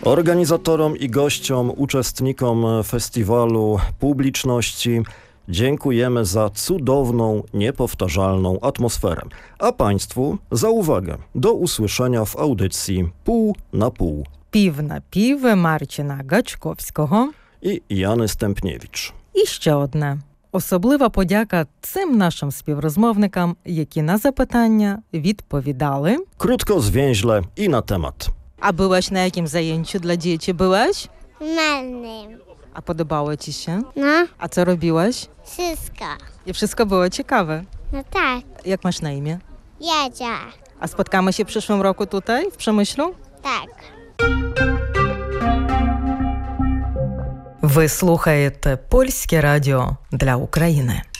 Organizatorom i gościom, uczestnikom festiwalu, publiczności dziękujemy za cudowną, niepowtarzalną atmosferę. A Państwu za uwagę. Do usłyszenia w audycji Pół na pół. Пів на пів Марчина Гачковського. І Яни Стемпнєвич. І ще одне. Особлива подяка цим нашим співрозмовникам, які на запитання відповідали. Krótko, zwięźle i na temat. А byłaś na jakim zajęciu dla dzieci? Byłaś? Malnym. A podobało ci się? No, A co robiłaś? wszystko. I wszystko było ciekawe. No tak, Jak masz na imię? Jadzia. A spotkamy się w przyszłym roku tutaj, w Przemyślu? Tak. Ви слухаєте Польське радіо для України.